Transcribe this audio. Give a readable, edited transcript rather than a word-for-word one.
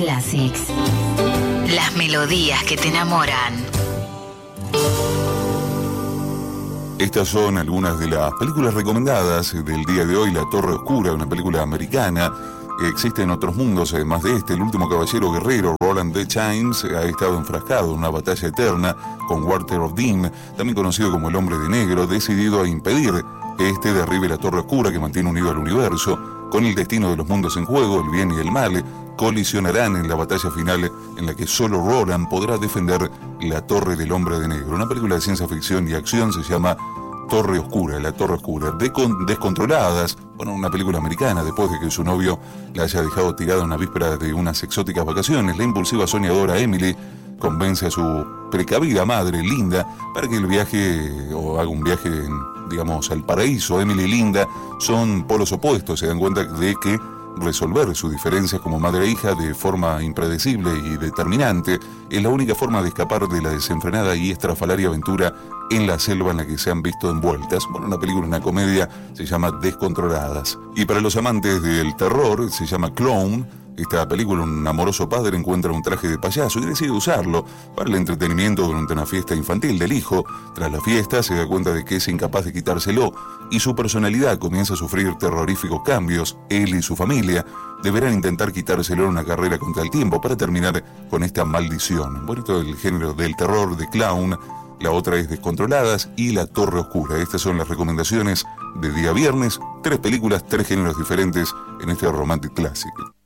Classics. Las melodías que te enamoran. Estas son algunas de las películas recomendadas del día de hoy. La Torre Oscura, una película americana. Existen otros mundos además de este. El último caballero guerrero, Roland D. Chimes, ha estado enfrascado en una batalla eterna con Walter O'Dean, también conocido como el Hombre de Negro, decidido a impedir que este derribe la Torre Oscura que mantiene unido al universo. Con el destino de los mundos en juego, el bien y el mal colisionarán en la batalla final en la que solo Roland podrá defender la Torre del Hombre de Negro. Una película de ciencia ficción y acción, se llama Torre Oscura, la Torre Oscura. Descontroladas, bueno, una película americana, después de que su novio la haya dejado tirada en la víspera de unas exóticas vacaciones, la impulsiva soñadora Emily convence a su precavida madre, Linda, para que el viaje, o haga un viaje, digamos, al paraíso. Emily y Linda son polos opuestos, se dan cuenta de que resolver sus diferencias como madre e hija de forma impredecible y determinante es la única forma de escapar de la desenfrenada y estrafalaria aventura en la selva en la que se han visto envueltas. Bueno, una película, una comedia, se llama Descontroladas. Y para los amantes del terror, se llama Clown. Esta película, un amoroso padre encuentra un traje de payaso y decide usarlo para el entretenimiento durante una fiesta infantil del hijo. Tras la fiesta se da cuenta de que es incapaz de quitárselo y su personalidad comienza a sufrir terroríficos cambios. Él y su familia deberán intentar quitárselo en una carrera contra el tiempo para terminar con esta maldición. Bueno, esto es el género del terror, de Clown. La otra es Descontroladas y La Torre Oscura. Estas son las recomendaciones de día viernes. 3 películas, 3 géneros diferentes en este Romantic Classic.